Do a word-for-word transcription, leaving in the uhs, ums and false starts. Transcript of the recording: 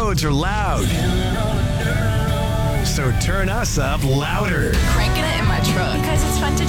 roads are loud. So turn us up louder. Cranking it in my truck. Because it's fun to